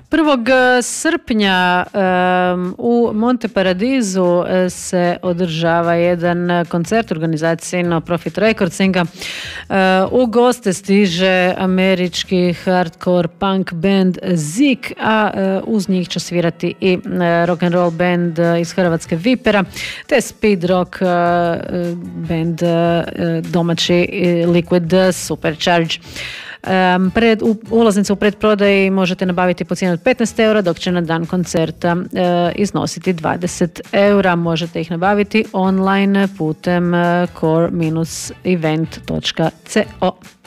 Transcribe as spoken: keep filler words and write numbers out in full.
prvog srpnja um, u Monte Paradisu se održava jedan koncert organizacije No Profit Recordsinga. Uh, u goste stiže američki hardcore punk band Zik, a uh, uz njih će svirati i uh, rock and roll band uh, iz Hrvatske Vipera, te speed rock uh, band uh, domaći uh, Liquid Supercharge. Um, pred, u, ulaznice u predprodaji možete nabaviti po cijeni od petnaest eura, dok će na dan koncerta uh, iznositi dvadeset eura. Možete ih nabaviti online putem uh, core dash event dot co.